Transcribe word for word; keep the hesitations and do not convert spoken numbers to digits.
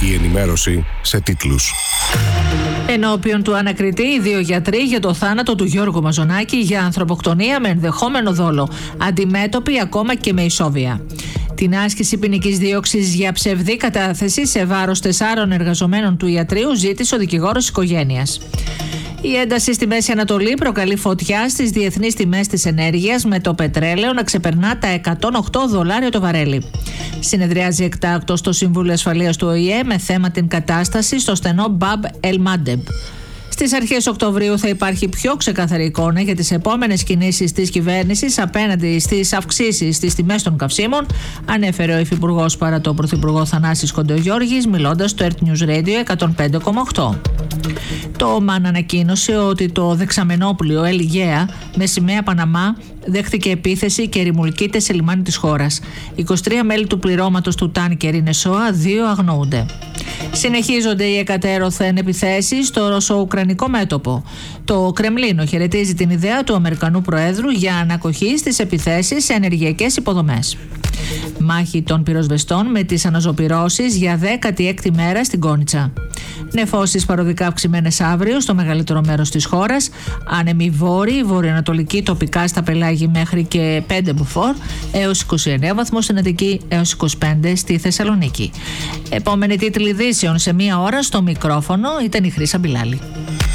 Η ενημέρωση σε τίτλους. Ενώπιον του ανακριτή, οι δύο γιατροί για το θάνατο του Γιώργου Μαζονάκη για ανθρωποκτονία με ενδεχόμενο δόλο, αντιμέτωποι ακόμα και με ισόβια. Την άσκηση ποινικής δίωξης για ψευδή κατάθεση σε βάρος τεσσάρων εργαζομένων του ιατρείου ζήτησε ο δικηγόρος οικογένειας. Η ένταση στη Μέση Ανατολή προκαλεί φωτιά στις διεθνείς τιμές της ενέργειας, με το πετρέλαιο να ξεπερνά τα εκατόν οκτώ δολάρια το βαρέλι. Συνεδριάζει εκτάκτως το Συμβούλιο Ασφαλείας του Ο Η Ε με θέμα την κατάσταση στο στενό Μπαμπ Ελ Μάντεμπ. Στις αρχές Οκτωβρίου θα υπάρχει πιο ξεκάθαρη εικόνα για τις επόμενες κινήσεις της κυβέρνησης απέναντι στις αυξήσεις στις τιμές των καυσίμων, ανέφερε ο Υφυπουργός παρά το Πρωθυπουργό Θανάσης Κοντογιώργης, μιλώντας στο Earth News Radio εκατόν πέντε κόμμα οκτώ. Το ΟΜΑΝ ανακοίνωσε ότι το δεξαμενόπλοιο Ελιγαία με σημαία Παναμά δέχτηκε επίθεση και ρημουλκείται σε λιμάνι της χώρας. είκοσι τρία μέλη του πληρώματος του τάνκερ είναι σώα, δύο αγνοούνται. Συνεχίζονται οι εκατέρωθεν επιθέσεις στο ρωσο-ουκρανικό μέτωπο. Το Κρεμλίνο χαιρετίζει την ιδέα του Αμερικανού Προέδρου για ανακοχή στις επιθέσεις σε ενεργειακές υποδομές. Μάχη των πυροσβεστών με τις αναζωπυρώσεις για δέκατη έκτη μέρα στην Κόνιτσα. Νεφώσεις παροδικά αυξημένες αύριο στο μεγαλύτερο μέρος της χώρας. Άνεμοι βόρειοι, βορειοανατολικοί τοπικά στα πελάγη μέχρι και πέντε μποφόρ έως είκοσι εννέα βαθμούς στην Αττική, έως είκοσι πέντε στη Θεσσαλονίκη. Επόμενη τίτλη ειδήσεων σε μία ώρα στο μικρόφωνο ήταν η Χρύσα Μπιλάλη.